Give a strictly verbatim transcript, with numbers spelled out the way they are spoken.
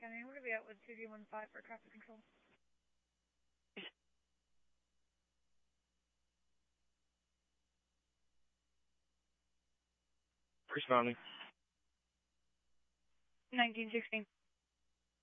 County. I'm going to be out with two D one five for traffic control. Responding. nineteen sixteen.